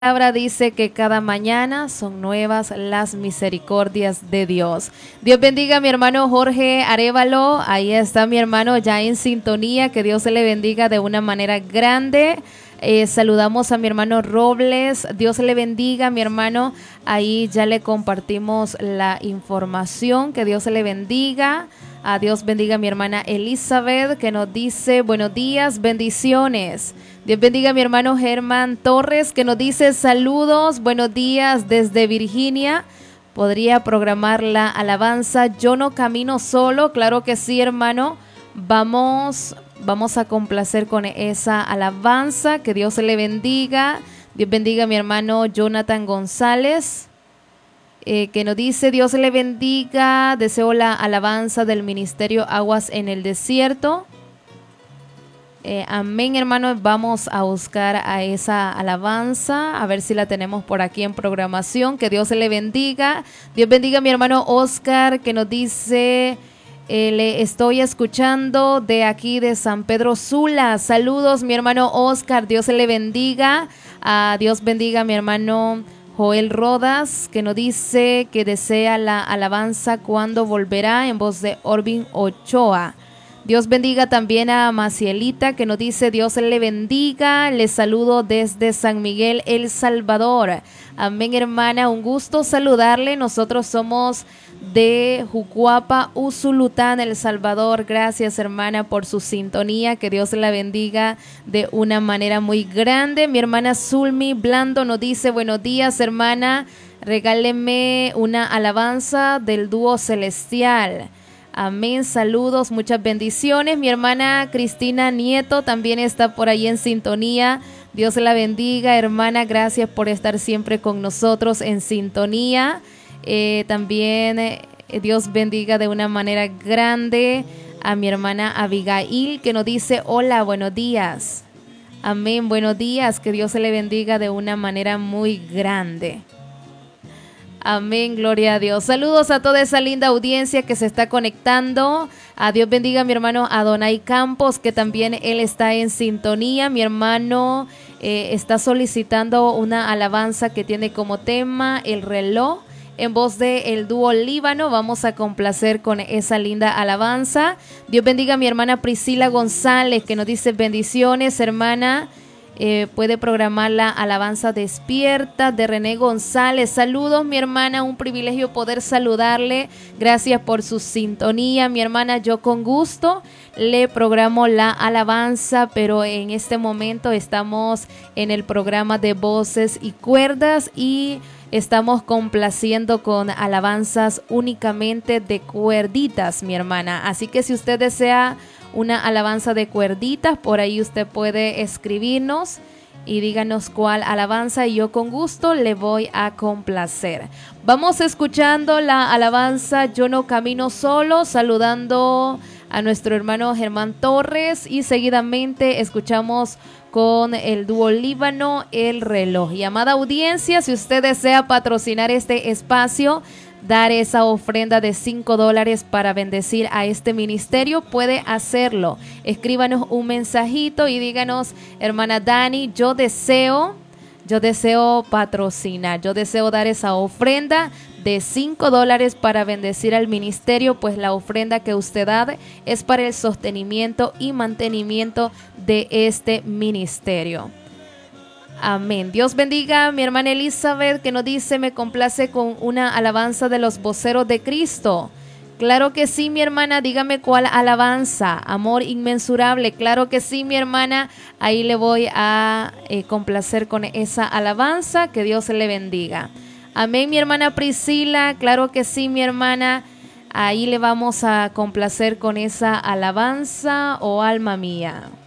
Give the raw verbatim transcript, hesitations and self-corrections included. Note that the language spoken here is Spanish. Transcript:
Palabra dice que cada mañana son nuevas las misericordias de Dios. Dios bendiga a mi hermano Jorge Arévalo. Ahí está mi hermano ya en sintonía. Que Dios se le bendiga de una manera grande. Eh, saludamos a mi hermano Robles. Dios le bendiga, mi hermano. Ahí ya le compartimos la información. Que Dios se le bendiga. A Dios bendiga a mi hermana Elizabeth, que nos dice buenos días, bendiciones. Dios bendiga a mi hermano Germán Torres, que nos dice saludos, buenos días desde Virginia. ¿Podría programar la alabanza Yo no camino solo? Claro que sí, hermano. Vamos, vamos a complacer con esa alabanza. Que Dios le bendiga. Dios bendiga a mi hermano Jonathan González, Eh, que nos dice Dios le bendiga, deseo la alabanza del ministerio Aguas en el Desierto. Eh, amén, hermanos. Vamos a buscar a esa alabanza, a ver si la tenemos por aquí en programación. Que Dios le bendiga. Dios bendiga a mi hermano Oscar, que nos dice eh, le estoy escuchando de aquí de San Pedro Sula. Saludos, mi hermano Oscar. Dios le bendiga. Ah, Dios bendiga a mi hermano Joel Rodas, que nos dice que desea la alabanza Cuando volverá, en voz de Orvin Ochoa. Dios bendiga también a Macielita, que nos dice Dios le bendiga. Les saludo desde San Miguel, El Salvador. Amén, hermana, un gusto saludarle. Nosotros somos de Jucuapa, Usulután, El Salvador. Gracias, hermana, por su sintonía. Que Dios la bendiga de una manera muy grande. Mi hermana Zulmi Blando nos dice buenos días, hermana. Regáleme una alabanza del dúo celestial. Amén, saludos, muchas bendiciones. Mi hermana Cristina Nieto también está por ahí en sintonía. Dios la bendiga, hermana, gracias por estar siempre con nosotros en sintonía. Eh, también eh, Dios bendiga de una manera grande a mi hermana Abigail, que nos dice hola, buenos días. Amén, buenos días, que Dios se le bendiga de una manera muy grande. Amén, gloria a Dios. Saludos a toda esa linda audiencia que se está conectando. A Dios bendiga a mi hermano Adonai Campos, que también él está en sintonía. Mi hermano eh, está solicitando una alabanza que tiene como tema El reloj, en voz de el dúo Líbano. Vamos a complacer con esa linda alabanza. Dios bendiga a mi hermana Priscila González, que nos dice bendiciones, hermana. Eh, puede programar la alabanza Despierta de René González. Saludos, mi hermana, un privilegio poder saludarle. Gracias por su sintonía, mi hermana. Yo con gusto le programo la alabanza, pero en este momento estamos en el programa de voces y cuerdas y estamos complaciendo con alabanzas únicamente de cuerditas, mi hermana. Así que si usted desea una alabanza de cuerditas, por ahí usted puede escribirnos y díganos cuál alabanza y yo con gusto le voy a complacer. Vamos escuchando la alabanza Yo no camino solo, saludando a nuestro hermano Germán Torres, y seguidamente escuchamos con el dúo Líbano El reloj. Y amada audiencia, si usted desea patrocinar este espacio, dar esa ofrenda de cinco dólares para bendecir a este ministerio, puede hacerlo. Escríbanos un mensajito y díganos, hermana Dani, yo deseo, yo deseo patrocinar, yo deseo dar esa ofrenda de cinco dólares para bendecir al ministerio, pues la ofrenda que usted da es para el sostenimiento y mantenimiento de este ministerio. Amén. Dios bendiga a mi hermana Elizabeth, que nos dice me complace con una alabanza de los voceros de Cristo. Claro que sí, mi hermana, dígame cuál alabanza. Amor inmensurable. Claro que sí, mi hermana, ahí le voy a eh, complacer con esa alabanza. Que Dios le bendiga. Amén, mi hermana Priscila. Claro que sí, mi hermana, ahí le vamos a complacer con esa alabanza, oh alma mía.